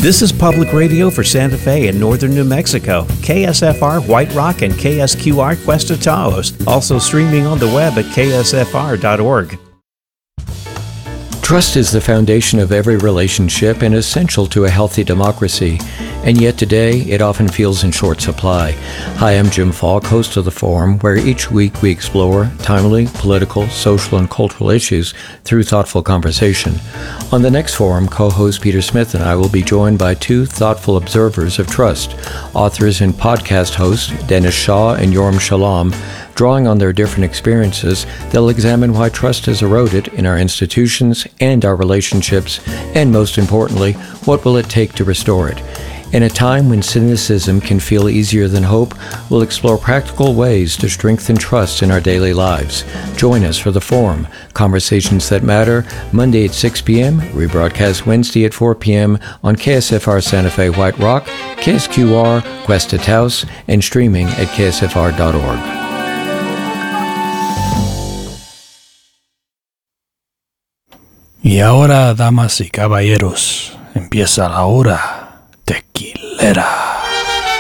This is public radio for Santa Fe and northern New Mexico, KSFR White Rock and KSQR Cuesta Taos, also streaming on the web at ksfr.org. Trust is the foundation of every relationship and essential to a healthy democracy, and yet today it often feels in short supply. Hi, I'm Jim Falk, host of The Forum, where each week we explore timely, political, social, and cultural issues through thoughtful conversation. On the next Forum, co-host Peter Smith and I will be joined by two thoughtful observers of trust, authors and podcast hosts Dennis Shaw and Yoram Shalom. Drawing on their different experiences, they'll examine why trust has eroded in our institutions and our relationships, and most importantly, what will it take to restore it. In a time when cynicism can feel easier than hope, we'll explore practical ways to strengthen trust in our daily lives. Join us for The Forum, Conversations That Matter, Monday at 6 p.m., rebroadcast Wednesday at 4 p.m. on KSFR Santa Fe White Rock, KSQR Cuesta Taos, and streaming at ksfr.org. Y ahora, damas y caballeros, empieza la hora tequilera.